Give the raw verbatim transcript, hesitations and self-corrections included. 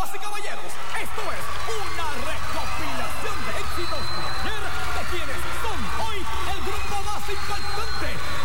Damas y caballeros, esto es una recopilación de éxitos de ayer de quienes son hoy el grupo más impactante